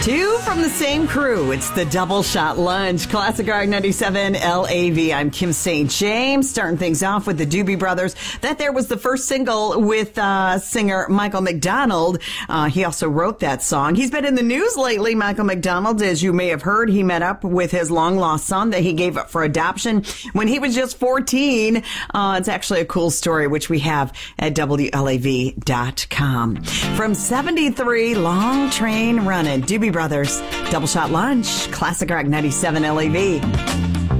Two from the same crew. It's the Double Shot Lunch. Classic Rock 97 LAV. I'm Kim St. James. Starting things off with the Doobie Brothers. That there was the first single with singer Michael McDonald. He also wrote that song. He's been in the news lately, Michael McDonald. As you may have heard, he met up with his long-lost son that he gave up for adoption when he was just 14. It's actually a cool story, which we have at WLAV.com. From 73, Long Train Running. Doobie Brothers, Double Shot Lunch, Classic Rock 97 LAV.